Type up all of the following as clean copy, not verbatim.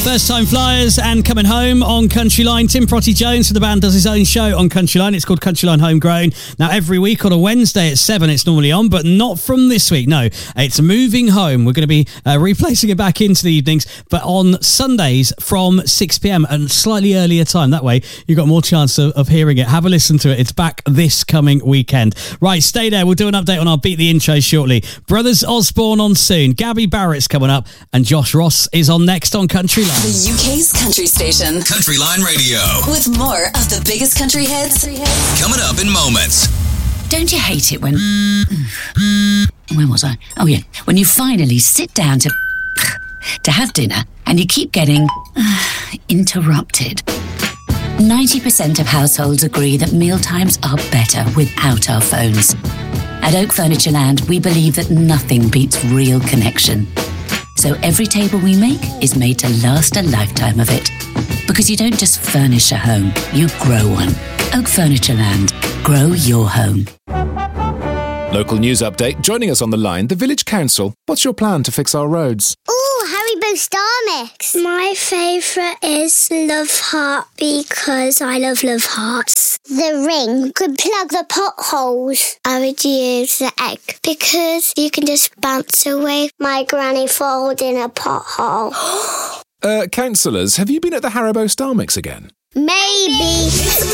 First Time Flyers and Coming Home on Country Line. Tim Protty-Jones for the band does his own show on Country Line. It's called Country Line Homegrown. Now, every week on a Wednesday at 7 it's normally on, but not from this week. No, it's Moving Home. We're going to be replacing it back into the evenings, but on Sundays from 6pm and slightly earlier time. That way, you've got more chance of hearing it. Have a listen to it. It's back this coming weekend. Right, stay there. We'll do an update on our Beat the Intro shortly. Brothers Osborne on soon. Gabby Barrett's coming up, and Josh Ross is on next on Country Line. The UK's country station. Country Line Radio. With more of the biggest country hits. Coming up in moments. Don't you hate it when... Where was I? Oh, yeah. When you finally sit down to have dinner and you keep getting interrupted. 90% of households agree that mealtimes are better without our phones. At Oak Furniture Land, we believe that nothing beats real connection. So every table we make is made to last a lifetime of it. Because you don't just furnish a home, you grow one. Oak Furniture Land. Grow your home. Local news update. Joining us on the line, the Village Council. What's your plan to fix our roads? Ooh, Haribo Star Mix. My favourite is Love Heart because I love Hearts. The ring could plug the potholes. I would use the egg because you can just bounce away my granny falls in a pothole. Councillors, have you been at the Haribo Star Mix again? Maybe.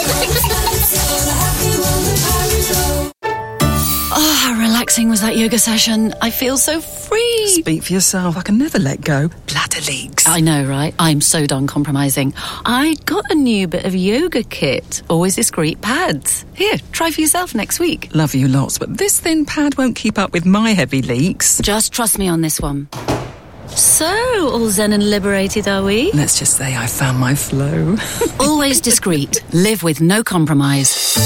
Oh, how relaxing was that yoga session. I feel so free. Speak for yourself. I can never let go. Bladder leaks. I know, right? I'm so done compromising. I got a new bit of yoga kit. Always discreet pads. Here, try for yourself next week. Love you lots, but this thin pad won't keep up with my heavy leaks. Just trust me on this one. So, all zen and liberated, are we? Let's just say I found my flow. Always discreet. Live with no compromise.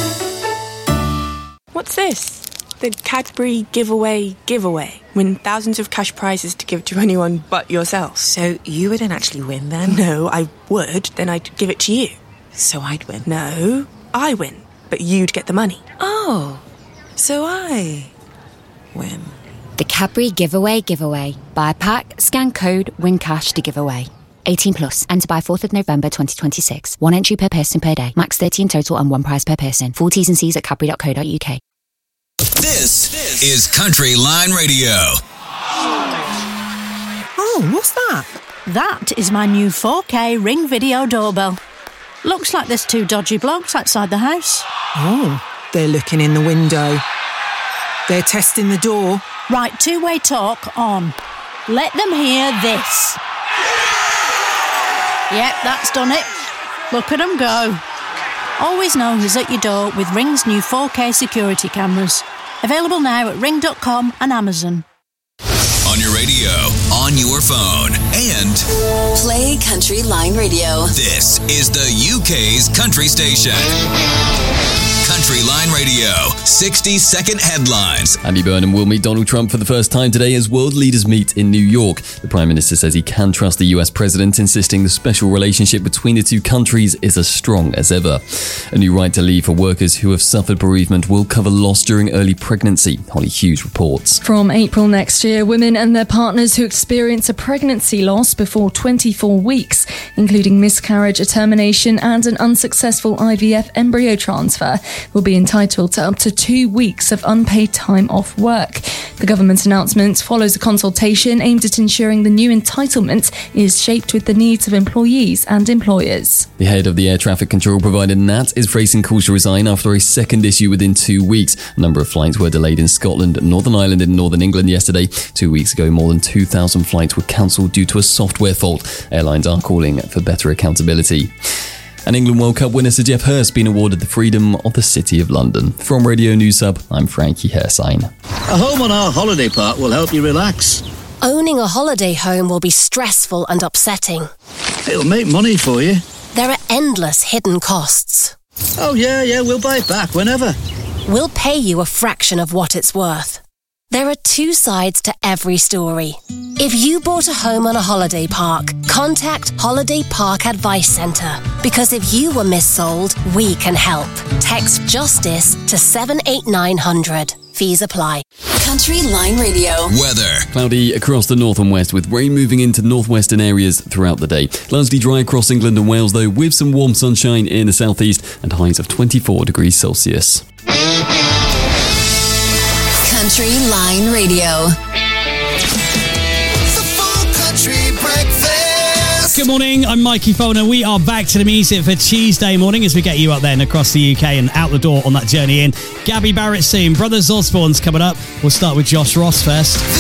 What's this? The Cadbury giveaway. Win thousands of cash prizes to give to anyone but yourself. So you wouldn't actually win then? No, I would. Then I'd give it to you. So I'd win? No, I win. But you'd get the money. Oh, so I win. The Cadbury giveaway. Buy a pack, scan code, win cash to give away. 18 plus. Enter by 4th of November 2026. One entry per person per day. Max 30 in total and one prize per person. Full T's and C's at cadbury.co.uk. This is Country Line Radio. Oh, what's that? That is my new 4K Ring Video Doorbell. Looks like there's two dodgy blokes outside the house. Oh, they're looking in the window. They're testing the door. Right, two-way talk on. Let them hear this. Yep, that's done it. Look at them go. Always know who's at your door with Ring's new 4K security cameras. Available now at ring.com and Amazon. On your radio, on your phone, and Play Country Line Radio. This is the UK's country station. Country Line Radio, 60-second headlines. Andy Burnham will meet Donald Trump for the first time today as world leaders meet in New York. The Prime Minister says he can trust the US President, insisting the special relationship between the two countries is as strong as ever. A new right to leave for workers who have suffered bereavement will cover loss during early pregnancy. Holly Hughes reports. From April next year, women and their partners who experience a pregnancy loss before 24 weeks, including miscarriage, a termination and an unsuccessful IVF embryo transfer, will be entitled to up to 2 weeks of unpaid time off work. The government announcement follows a consultation aimed at ensuring the new entitlement is shaped with the needs of employees and employers. The head of the air traffic control provider NAT is facing calls to resign after a second issue within 2 weeks. A number of flights were delayed in Scotland, Northern Ireland and Northern England yesterday. 2 weeks ago, more than 2,000 flights were cancelled due to a software fault. Airlines are calling for better accountability. And England World Cup winner Sir Geoff Hurst been awarded the Freedom of the City of London. From Radio News Hub, I'm Frankie Hersign. A home on our holiday park will help you relax. Owning a holiday home will be stressful and upsetting. It'll make money for you. There are endless hidden costs. Oh yeah, we'll buy it back whenever. We'll pay you a fraction of what it's worth. There are two sides to every story. If you bought a home on a holiday park, contact Holiday Park Advice Centre. Because if you were missold, we can help. Text JUSTICE to 78900. Fees apply. Country Line Radio. Weather. Cloudy across the north and west with rain moving into northwestern areas throughout the day. Largely dry across England and Wales though, with some warm sunshine in the southeast and highs of 24 degrees Celsius. Country Line Radio. Good morning, I'm Mikey Folner. We are back to the music for Tuesday morning as we get you up there and across the UK and out the door on that journey in. Gabby Barrett soon. Brothers Osborne's coming up. We'll start with Josh Ross first.